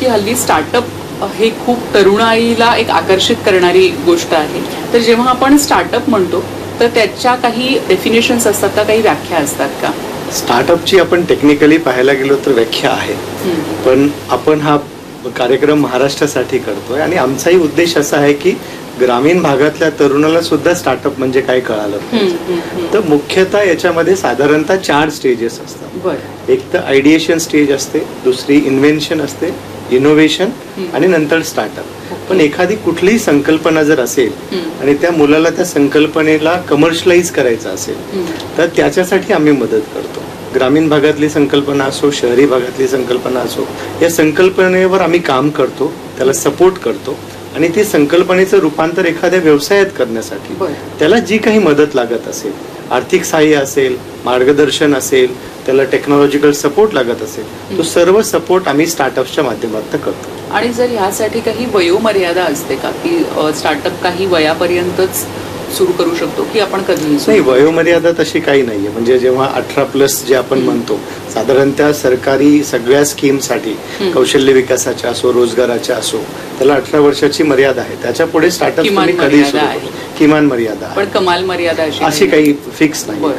हल्ली स्टार्टअप हे खूप तरुणाईला एक आकर्षित करणारी गोष्ट आहे. तर जेव्हा आपण स्टार्टअप म्हणतो तर त्याच्या काही डेफिनेशन्स असतात का, काही व्याख्या असतात का? स्टार्टअपची आपण टेक्निकली पाहायला गेलो तर व्याख्या आहे, पण आपण हा कार्यक्रम महाराष्ट्रासाठी करतोय आणि आमचाही उद्देश असा आहे की ग्रामीण भागातल्या तरुणाला सुद्धा स्टार्टअप म्हणजे काय कळालं पाहिजे. तर मुख्यतः याच्यामध्ये साधारणतः 4 स्टेजेस असतात. एक तर आयडिएशन स्टेज असते, दुसरी इन्व्हेन्शन असते, इनोव्हेशन आणि नंतर स्टार्टअप. पण एखादी कुठलीही संकल्पना जर असेल आणि त्या मुलाला त्या संकल्पनेला कमर्शियलाइज करायचं असेल तर त्याच्यासाठी आम्ही मदत करतो. ग्रामीण भागातली संकल्पना असो, शहरी भागातली संकल्पना असो, या संकल्पनेवर आम्ही काम करतो, त्याला सपोर्ट करतो आणि ती संकल्पनेचं रूपांतर एखाद्या व्यवसायात करण्यासाठी त्याला जी काही मदत लागत असेल, आर्थिक सहाय्य असेल, मार्गदर्शन असेल, त्याला टेक्नॉलॉजिकल सपोर्ट लागत असेल, तो सर्व सपोर्ट आम्ही स्टार्टअपच्या माध्यमातून करतो. आणि जर ह्यासाठी काही वयोमर्यादा असते का, की स्टार्टअप काही वयापर्यंतच सुरू करू शकतो की आपण कधी? नाही, वयोमर्यादा तशी काही नाहीये. म्हणजे जेव्हा 18+ जे आपण म्हणतो, साधारणतः सरकारी सगळ्या स्कीमसाठी, कौशल्य विकासाच्या असो, रोजगाराच्या असो, त्याला 18 वर्षाची मर्यादा आहे. त्याच्या पुढे स्टार्टअप तुम्ही कधी किमान मर्यादा आहे, पण कमाल मर्यादा अशी काही फिक्स नाही.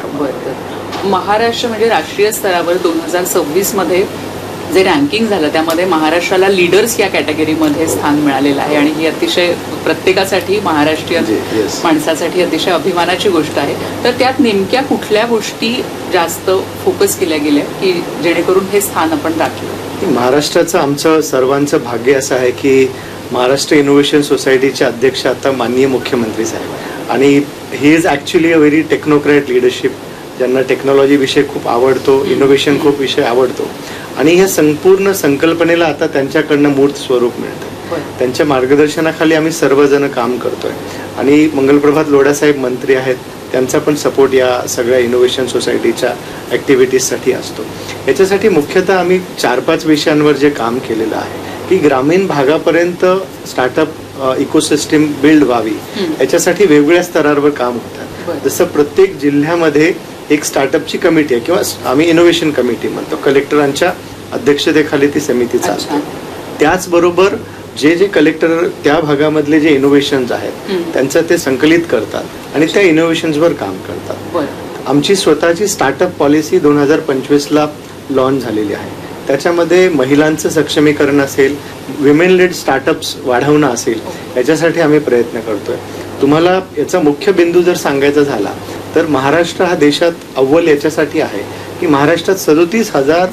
महाराष्ट्र म्हणजे राष्ट्रीय स्तरावर 2026 मध्ये जे रँकिंग झालं त्यामध्ये महाराष्ट्राला लीडर्स या कॅटेगरीमध्ये स्थान मिळालेलं आहे आणि ही अतिशय प्रत्येकासाठी, महाराष्ट्रीयन माणसासाठी अतिशय अभिमानाची गोष्ट आहे. तर त्यात नेमक्या कुठल्या गोष्टी जास्त फोकस केल्या गेल्या की जेणेकरून हे स्थान आपण राखलं? महाराष्ट्राचं आमचं सर्वांचं भाग्य असं आहे की महाराष्ट्र इनोव्हेशन सोसायटीचे अध्यक्ष आता माननीय मुख्यमंत्री साहेब, आणि he is actually a very technocrat leadership, ज्यांना टेक्नॉलॉजी विषय खूप आवडतो, इनोव्हेशन खूप विषय आवडतो आणि ह्या संपूर्ण संकल्पनेला आता त्यांच्याकडनं मूर्त स्वरूप मिळतं. त्यांच्या मार्गदर्शनाखाली आम्ही सर्वजण काम करतोय आणि मंगलप्रभात लोढासाहेब मंत्री आहेत, त्यांचा पण सपोर्ट या सगळ्या इनोव्हेशन सोसायटीच्या ॲक्टिव्हिटीजसाठी असतो. याच्यासाठी मुख्यतः आम्ही 4-5 विषयांवर जे काम केलेलं आहे की ग्रामीण भागापर्यंत स्टार्टअप इकोसिस्टीम बिल्ड व्हावी, याच्यासाठी वेगवेगळ्या स्तरावर काम होतं. जसं प्रत्येक जिल्ह्यामध्ये एक स्टार्टअपची कमिटी आहे किंवा आम्ही इनोव्हेशन कमिटी म्हणतो, कलेक्टरांच्या अध्यक्षतेखाली ती समिती चालते. त्याचबरोबर जे जे कलेक्टर त्या भागामधले जे इनोव्हेशन्स आहेत त्यांचं ते संकलित करतात आणि त्या इनोव्हेशन्सवर काम करतात. आमची स्वतःची स्टार्टअप पॉलिसी 2025ला लॉन्च झालेली आहे. त्याच्यामध्ये महिलांचं सक्षमीकरण असेल, विमेन लेड स्टार्टअप्स वाढवणं असेल, याच्यासाठी आम्ही प्रयत्न करतोय. तुम्हाला याचा मुख्य बिंदू जर सांगायचा झाला तर महाराष्ट्र हा देशात अव्वल याच्यासाठी आहे की महाराष्ट्रात 37,000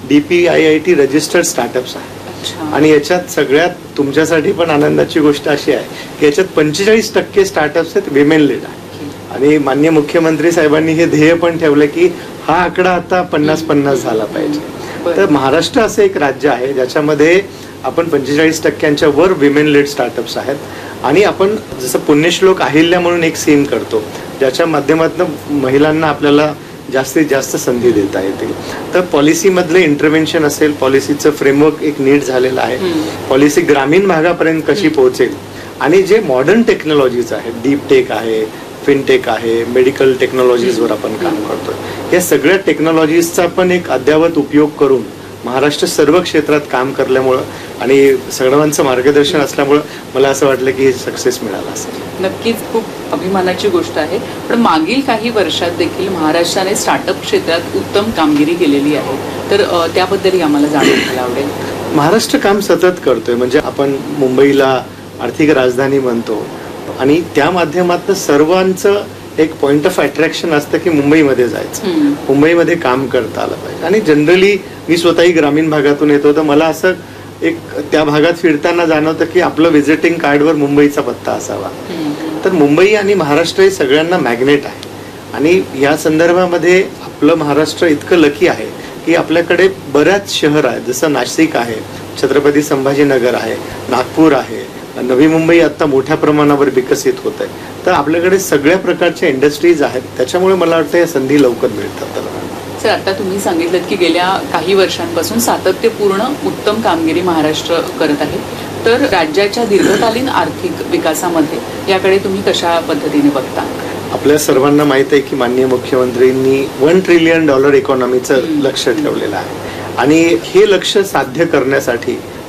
DPIIT रजिस्टर्ड स्टार्टअप्स आहेत आणि याच्यात सगळ्यात तुमच्यासाठी पण आनंदाची गोष्ट अशी आहे की याच्यात 45% स्टार्टअप्स आहेत विमेन लेड आहे. आणि माननीय मुख्यमंत्री साहेबांनी हे ध्येय पण ठेवलं की हा आकडा आता 50-50 झाला पाहिजे. तर महाराष्ट्र असं एक राज्य आहे ज्याच्यामध्ये आपण 45% वर विमेन लेड स्टार्टअप्स आहेत आणि आपण जसं पुण्यश्लोक अहिल्या म्हणून एक स्कीम करतो ज्याच्या माध्यमातून महिलांना आपल्याला जास्तीत जास्त संधी देता येतील. तर पॉलिसीमधलं इंटरव्हेन्शन असेल, पॉलिसीचं फ्रेमवर्क एक नीट झालेलं आहे, पॉलिसी ग्रामीण भागापर्यंत कशी पोहोचेल आणि जे मॉडर्न टेक्नॉलॉजीज आहेत, डीप टेक आहे, फिनटेक आहे, मेडिकल टेक्नॉलॉजीजवर आपण काम करतोय, या सगळ्या टेक्नॉलॉजीजचा पण एक अद्ययावत उपयोग करून महाराष्ट्र सर्व क्षेत्रात काम करल्यामुळं आणि सर्वांचं मार्गदर्शन असल्यामुळं मला असं वाटलं की सक्सेस मिळाला असेल. नक्कीच खूप अभिमानाची गोष्ट आहे. पण मागील काही वर्षात देखील महाराष्ट्राने स्टार्टअप क्षेत्रात उत्तम कामगिरी केलेली आहे, तर त्याबद्दलही आम्हाला जाणून घ्यायला आवडेल. महाराष्ट्र काम सतत करतोय. म्हणजे आपण मुंबईला आर्थिक राजधानी म्हणतो आणि त्या माध्यमातून सर्वांचं एक पॉइंट ऑफ अट्रॅक्शन असतं की मुंबईमध्ये जायचं, मुंबईमध्ये काम करता आलं पाहिजे. आणि जनरली मी स्वतःही ग्रामीण भागातून येतो तर मला असं एक त्या भागात फिरताना जाणवतं की आपलं व्हिजिटिंग कार्डवर मुंबईचा पत्ता असावा. तर मुंबई आणि महाराष्ट्र हे सगळ्यांना मॅग्नेट आहे आणि या संदर्भामध्ये आपलं महाराष्ट्र इतकं लकी आहे की आपल्याकडे बऱ्याच शहर आहेत. जसं नाशिक आहे, छत्रपती संभाजीनगर आहे, नागपूर आहे, नवी मुंबई आता मोठ्या प्रमाणावर विकसित होत आहे. तर आपल्याकडे सगळ्या प्रकारच्या इंडस्ट्रीज आहेत. त्याच्यामुळे मला वाटतं या संधी लवकर मिळतात. सर, आता तुम्ही सांगितलं की गेल्या काही वर्षांपासून सातत्यपूर्ण उत्तम कामगिरी महाराष्ट्र करत आहे, तर राज्याच्या दीर्घकालीन आर्थिक विकासामध्ये याकडे तुम्ही कशा पद्धतीने बघता? आपल्या सर्वांना माहित आहे की माननीय मुख्यमंत्र्यांनी $1 ट्रिलियन इकॉनॉमीचं लक्ष ठेवलेलं आहे आणि हे लक्ष साध्य करण्यासाठी